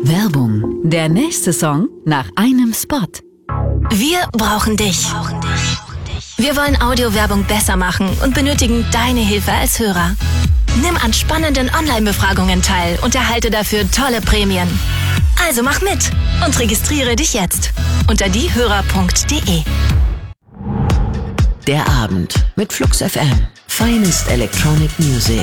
Werbung. Der nächste Song nach einem Spot. Wir brauchen dich. Wir wollen Audiowerbung besser machen und benötigen deine Hilfe als Hörer. Nimm an spannenden Online-Befragungen teil und erhalte dafür tolle Prämien. Also mach mit und registriere dich jetzt unter diehörer.de. Der Abend mit Flux FM. Finest Electronic Music.